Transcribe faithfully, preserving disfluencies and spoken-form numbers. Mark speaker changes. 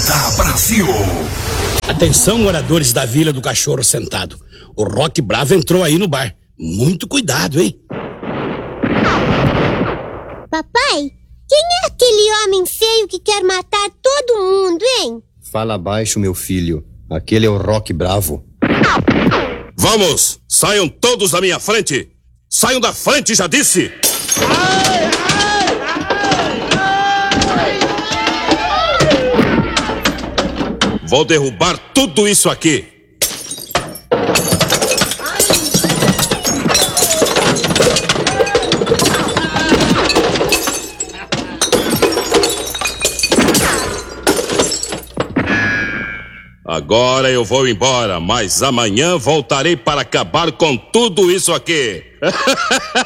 Speaker 1: Acorda, Brasil!
Speaker 2: Atenção, moradores da Vila do Cachorro Sentado. O Rock Bravo entrou aí no bar. Muito cuidado, hein?
Speaker 3: Papai, quem é aquele homem feio que quer matar todo mundo, hein?
Speaker 4: Fala baixo, meu filho. Aquele é o Rock Bravo.
Speaker 5: Vamos! Saiam todos da minha frente! Saiam da frente, já disse!
Speaker 6: Ai, ai, ai, ai.
Speaker 5: Vou derrubar tudo isso aqui! Agora eu vou embora, mas amanhã voltarei para acabar com tudo isso aqui.